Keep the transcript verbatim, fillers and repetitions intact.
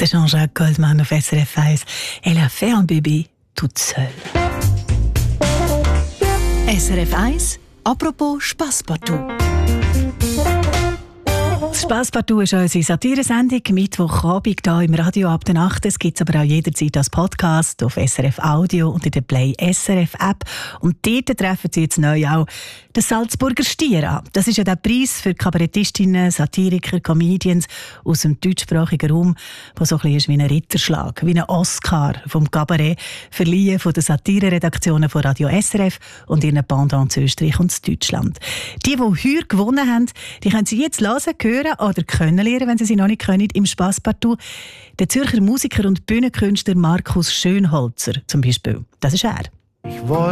de Jean-Jacques Goldman auf S R F eins. Elle a fait un bébé toute seule. S R F eins, apropos Spasspartout. Das Spasspartout ist unsere Satiresendung, Mittwochabend hier im Radio ab der Nacht. Es gibt es aber auch jederzeit als Podcast auf S R F Audio und in der Play S R F App. Und dort treffen Sie jetzt neu auch den Salzburger Stier an. Das ist ja der Preis für Kabarettistinnen, Satiriker, Comedians aus dem deutschsprachigen Raum, der so ein bisschen ist wie ein Ritterschlag, wie ein Oscar vom Kabarett, verliehen von den Satireredaktionen von Radio S R F und ihren Pendants in Österreich und Deutschland. Die, die heuer gewonnen haben, die können Sie jetzt hören, hören oder können lernen, wenn Sie sie noch nicht können, im Spasspartout. Der Zürcher Musiker und Bühnenkünstler Markus Schönholzer zum Beispiel. Das ist er. Ich wollte